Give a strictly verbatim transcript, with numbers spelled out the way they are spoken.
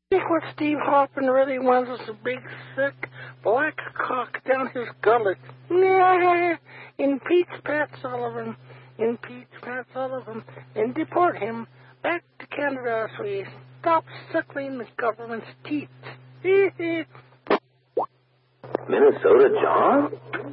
think what Steve Hoffman really wants is a big, thick, black cock down his gullet. Nah, impeach Pat Sullivan. Impeach Pat Sullivan. And deport him back to Canada so he stops suckling the government's teeth. Minnesota John?